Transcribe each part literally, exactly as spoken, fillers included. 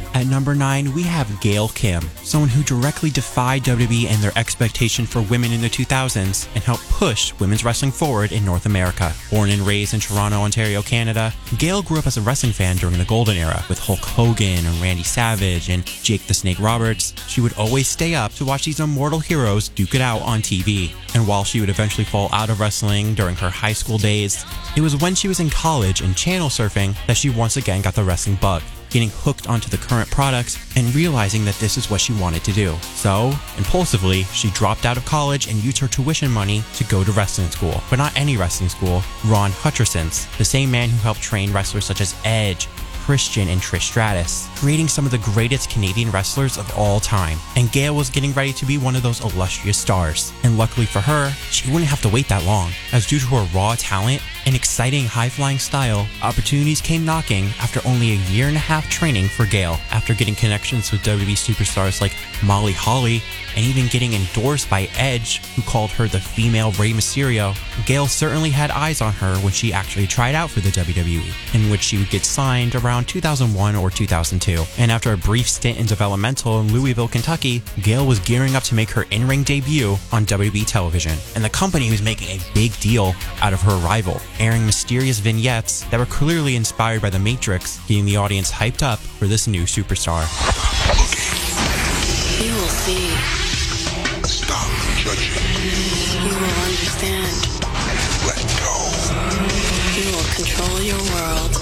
At number nine, we have Gail Kim, someone who directly defied W W E and their expectation for women in the two thousands and helped push women's wrestling forward in North America. Born and raised in Toronto, Ontario, Canada, Gail grew up as a wrestling fan during the Golden Era with Hulk Hogan and Randy Savage and Jake the Snake Roberts. She would always stay up to watch these immortal heroes duke it out on T V. And while she would eventually fall out of wrestling during her high school days, it was when she was in college and channel surfing that she once again got the wrestling bug, getting hooked onto the current products and realizing that this is what she wanted to do. So, impulsively, she dropped out of college and used her tuition money to go to wrestling school. But not any wrestling school, Ron Hutcherson's, the same man who helped train wrestlers such as Edge, Christian, and Trish Stratus, creating some of the greatest Canadian wrestlers of all time. And Gail was getting ready to be one of those illustrious stars. And luckily for her, she wouldn't have to wait that long, as due to her raw talent and exciting high-flying style, opportunities came knocking after only a year and a half training for Gail. After getting connections with W W E superstars like Molly Holly and even getting endorsed by Edge, who called her the female Rey Mysterio, Gail certainly had eyes on her when she actually tried out for the W W E, in which she would get signed around two thousand one or two thousand two. And after a brief stint in developmental in Louisville, Kentucky, Gail was gearing up to make her in-ring debut on W W E television, and the company was making a big deal out of her arrival, airing mysterious vignettes that were clearly inspired by The Matrix, getting the audience hyped up for this new superstar. You will see. Stop judging. You will understand. Let go. You will control your world.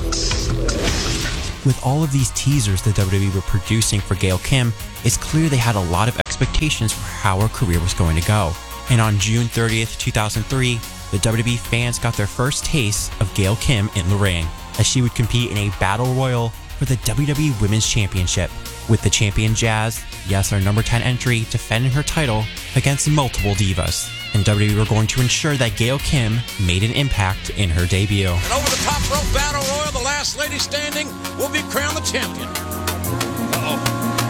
With all of these teasers the W W E were producing for Gail Kim, it's clear they had a lot of expectations for how her career was going to go. And on June thirtieth, two thousand three, the W W E fans got their first taste of Gail Kim in the ring, as she would compete in a battle royal for the W W E Women's Championship, with the champion Jazz, yes, our number ten entry, defending her title against multiple divas. And W W E were going to ensure that Gail Kim made an impact in her debut. And over the top rope battle royal, the last lady standing will be crowned the champion. Uh-oh.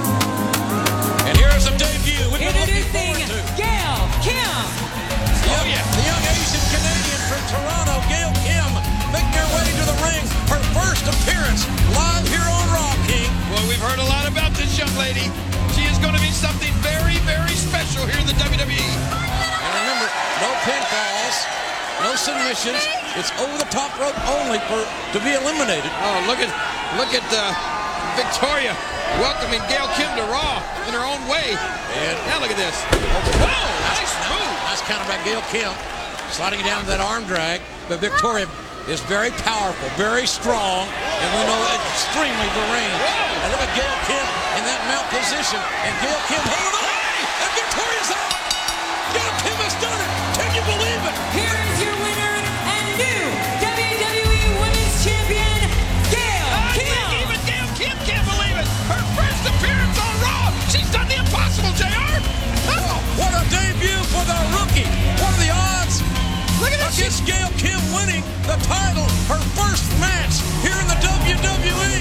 And here's a debut. We've been looking Introducing forward to. Gail Kim. Oh, yeah. The young Asian Canadian from Toronto, Gail Kim, making her way to the ring. Her first appearance live here on Raw, King. Well, we've heard a lot about this young lady. She is going to be something very, very special here in the W W E. And remember, no pinfalls, no submissions. It's over the top rope only for to be eliminated. Oh, look at look at uh, Victoria welcoming Gail Kim to Raw in her own way. And now look at this. Whoa, nice move. Nice counter by Gail Kim, sliding down to that arm drag. But Victoria is very powerful, very strong, and we know extremely deranged. And look at Gail Kim in that mount position. And Gail Kim holding on. And Victoria's out. Gail Kim has done it. Can you believe it? Here is your winner and new W W E Women's Champion, Gail I Kim. think even Gail Kim can't believe it. Her first appearance on Raw. She's done the impossible, J R. Oh, what a debut for the rookie. What are the odds? Look at this. Against Gail Kim winning the title, her first match here in the W W E.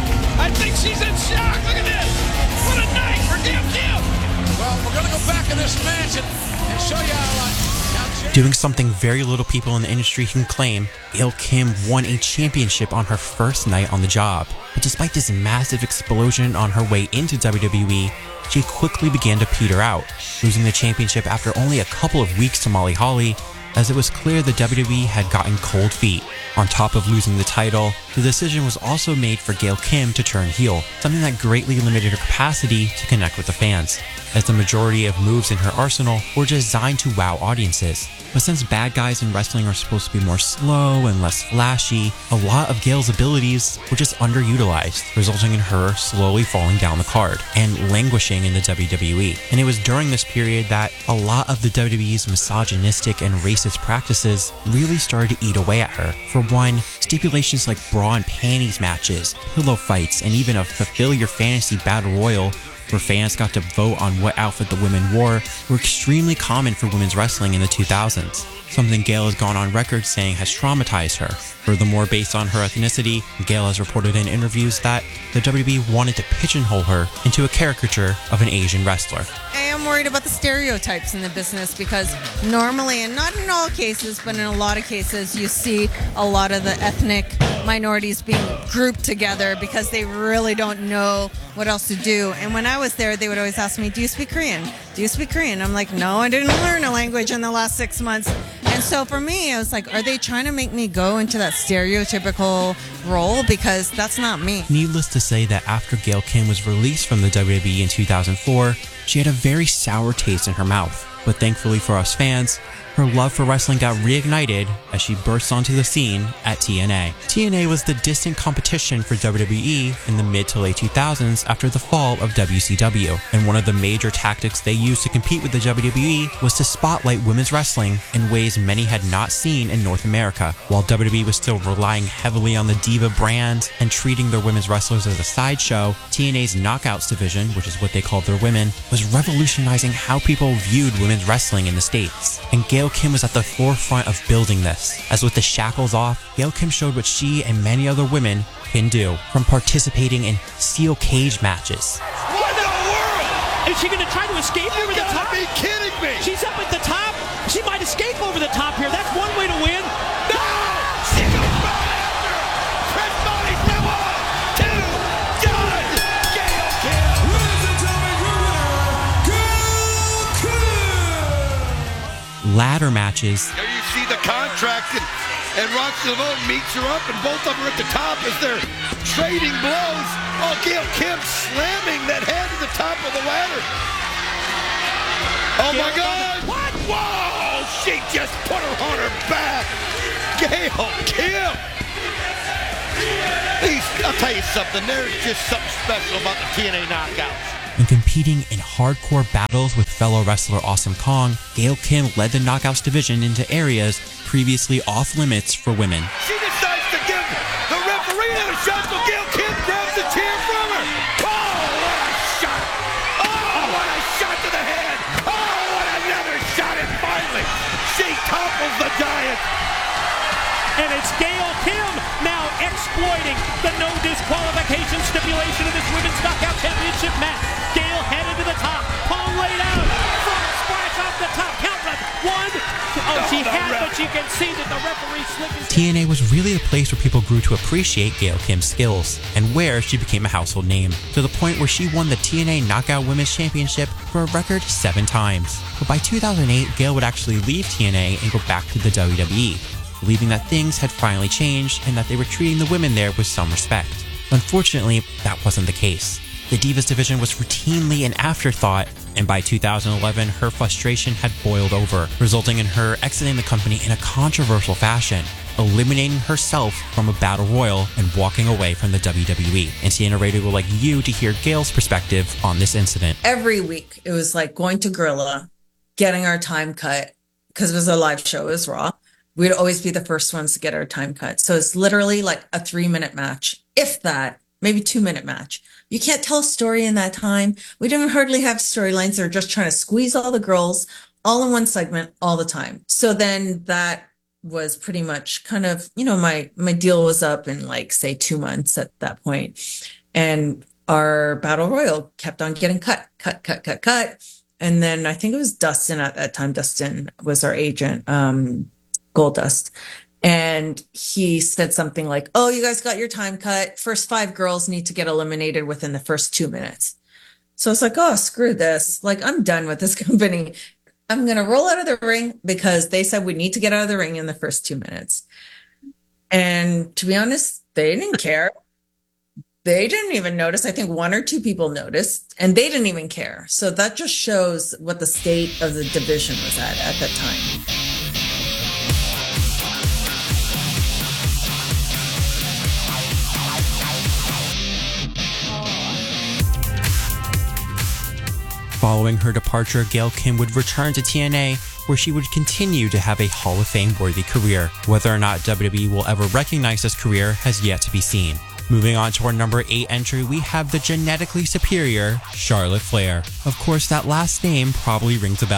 I think she's in shock. Look at this. What a night for Gail Kim. Well, we're going to go back in this match and, and show you how, like, how Doing something very little people in the industry can claim, Gail Kim won a championship on her first night on the job. But despite this massive explosion on her way into W W E, she quickly began to peter out, losing the championship after only a couple of weeks to Molly Holly, as it was clear the W W E had gotten cold feet. On top of losing the title, the decision was also made for Gail Kim to turn heel, something that greatly limited her capacity to connect with the fans, as the majority of moves in her arsenal were designed to wow audiences. But since bad guys in wrestling are supposed to be more slow and less flashy, a lot of Gail's abilities were just underutilized, resulting in her slowly falling down the card and languishing in the W W E. And it was during this period that a lot of the W W E's misogynistic and racist practices really started to eat away at her. For one, stipulations like bra and panties matches, pillow fights, and even a fulfill your fantasy battle royal where fans got to vote on what outfit the women wore were extremely common for women's wrestling in the two thousands, something Gail has gone on record saying has traumatized her. Furthermore, based on her ethnicity, Gail has reported in interviews that the W W E wanted to pigeonhole her into a caricature of an Asian wrestler. I am worried about the stereotypes in the business because normally, and not in all cases, but in a lot of cases, you see a lot of the ethnic minorities being grouped together because they really don't know what else to do. And when I was there, they would always ask me, do you speak Korean? Do you speak Korean? I'm like, no, I didn't learn a language in the last six months. And so for me, I was like, are they trying to make me go into that stereotypical role? Because that's not me. Needless to say that after Gail Kim was released from the W W E in two thousand four, she had a very sour taste in her mouth. But thankfully for us fans, her love for wrestling got reignited as she burst onto the scene at T N A. T N A was the distant competition for W W E in the mid to late two thousands after the fall of W C W, and one of the major tactics they used to compete with the W W E was to spotlight women's wrestling in ways many had not seen in North America. While W W E was still relying heavily on the Diva brand and treating their women's wrestlers as a sideshow, T N A's Knockouts division, which is what they called their women, was revolutionizing how people viewed women's wrestling in the States. And Gail Kim was at the forefront of building this, as with the shackles off, Gail Kim showed what she and many other women can do, from participating in steel cage matches. What in the world? Is she going to try to escape over the top? You gotta be kidding me! She's up at the top. She might escape over the top here. That's one way to win. No! She goes right after! Press body from one, two, done! Gail Kim! Ladies and gentlemen, your winner, Gail Kim! Ladder matches, There you see the contract, and, and Roxy Lavone meets her up, and both of them are at the top as they're trading blows. Oh, Gail Kim slamming that head to the top of the ladder. Oh, my God. What? Whoa, she just put her on her back. Gail Kim. These, I'll tell you something, there's just something special about the T N A Knockouts. and competing in hardcore battles with fellow wrestler Awesome Kong, Gail Kim led the Knockouts division into areas previously off limits for women. She decides to give the referee another shot, so Gail Kim grabs the chair from her. Oh, what a shot! Oh, what a shot to the head! Oh, what another shot! And finally, she topples the giant. And it's Gail Kim now exploiting the no disqualification stipulation of this Women's Knockout Championship match. Gail headed to the top. Kong laid out. Front splash off the top. Count run. One. Oh, she had, but you can see that the referee slipped. T N A was really a place where people grew to appreciate Gail Kim's skills, and where she became a household name, to the point where she won the T N A Knockout Women's Championship for a record seven times. But by two thousand eight, Gail would actually leave T N A and go back to the W W E, believing that things had finally changed and that they were treating the women there with some respect. Unfortunately, that wasn't the case. The Divas division was routinely an afterthought, and by two thousand eleven, her frustration had boiled over, resulting in her exiting the company in a controversial fashion, eliminating herself from a battle royal and walking away from the W W E. And Sienna Radio would like you to hear Gail's perspective on this incident. Every week, it was like going to Gorilla, getting our time cut, because it was a live show, it was Raw. We'd always be the first ones to get our time cut. So it's literally like a three minute match, if that, maybe two minute match. You can't tell a story in that time. We didn't hardly have storylines. They're just trying to squeeze all the girls all in one segment all the time. So then that was pretty much kind of, you know, my, my deal was up in like, say, two months at that point. And our battle royal kept on getting cut, cut, cut, cut, cut. And then I think it was Dustin at that time. Dustin was our agent. Um, Goldust. And he said something like, oh, you guys got your time cut. First five girls need to get eliminated within the first two minutes. So I was like, oh, screw this. Like, I'm done with this company. I'm going to roll out of the ring because they said we need to get out of the ring in the first two minutes. And to be honest, they didn't care. They didn't even notice. I think one or two people noticed, and they didn't even care. So that just shows what the state of the division was at at that time. Following her departure, Gail Kim would return to T N A, where she would continue to have a Hall of Fame-worthy career. Whether or not W W E will ever recognize this career has yet to be seen. Moving on to our number eight entry, we have the genetically superior Charlotte Flair. Of course, that last name probably rings a bell.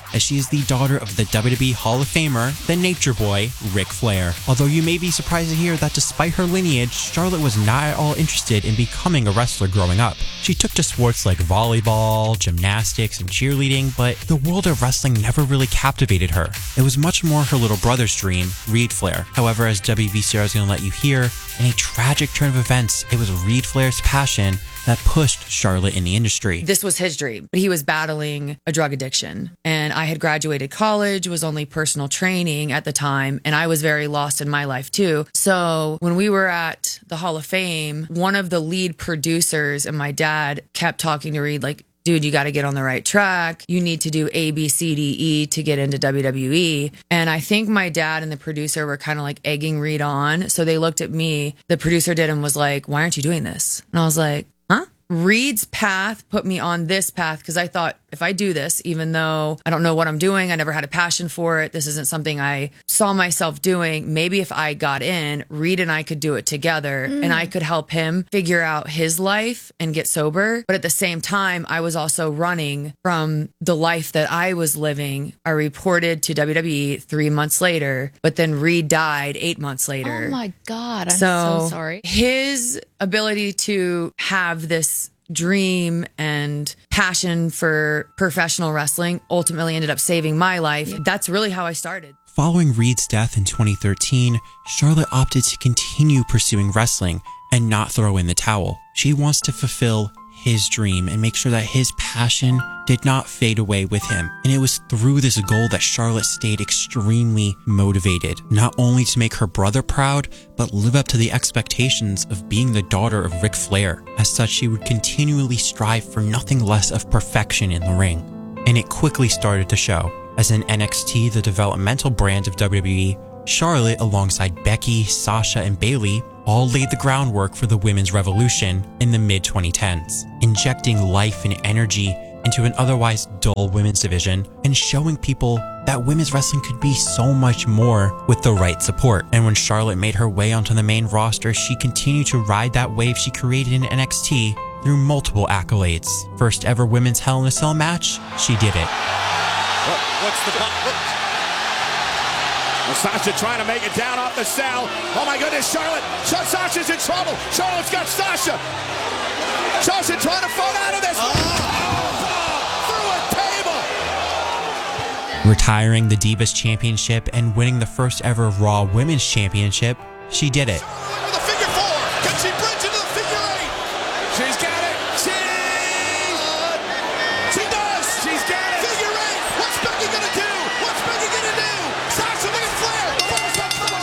as she is the daughter of the W W E Hall of Famer, the Nature Boy, Ric Flair. Although you may be surprised to hear that despite her lineage, Charlotte was not at all interested in becoming a wrestler growing up. She took to sports like volleyball, gymnastics, and cheerleading, but the world of wrestling never really captivated her. It was much more her little brother's dream, Reid Flair. However, as W V C R is going to let you hear, in a tragic turn of events, it was Reid Flair's passion that pushed Charlotte in the industry. This was his dream, but he was battling a drug addiction. And I had graduated college, was only personal training at the time, and I was very lost in my life too. So when we were at the Hall of Fame, one of the lead producers and my dad kept talking to Reid like, dude, you got to get on the right track. You need to do A, B, C, D, E to get into W W E. And I think my dad and the producer were kind of like egging Reid on. So they looked at me, the producer did, and was like, why aren't you doing this? And I was like, huh? Reid's path put me on this path because I thought if I do this, even though I don't know what I'm doing, I never had a passion for it, this isn't something I saw myself doing, maybe if I got in, Reid and I could do it together mm. and I could help him figure out his life and get sober. But at the same time, I was also running from the life that I was living. I reported to W W E three months later, but then Reid died eight months later. Oh my God, I'm so, so sorry. His ability to have this dream and passion for professional wrestling ultimately ended up saving my life. That's really how I started. Following Reid's death in twenty thirteen, Charlotte opted to continue pursuing wrestling and not throw in the towel. She wants to fulfill his dream and make sure that his passion did not fade away with him. And it was through this goal that Charlotte stayed extremely motivated, not only to make her brother proud, but live up to the expectations of being the daughter of Ric Flair. As such, she would continually strive for nothing less of perfection in the ring. And it quickly started to show. As in N X T, the developmental brand of W W E, Charlotte, alongside Becky, Sasha, and Bayley, all laid the groundwork for the women's revolution in the mid twenty tens, injecting life and energy into an otherwise dull women's division and showing people that women's wrestling could be so much more with the right support. And when Charlotte made her way onto the main roster, she continued to ride that wave she created in N X T through multiple accolades. First ever women's Hell in a Cell match, she did it. What, what's the... What? Sasha trying to make it down off the cell. Oh my goodness, Charlotte. Sasha's in trouble. Charlotte's got Sasha. Sasha trying to fall out of this. Oh, through a table. Retiring the Divas Championship and winning the first ever Raw Women's Championship, she did it.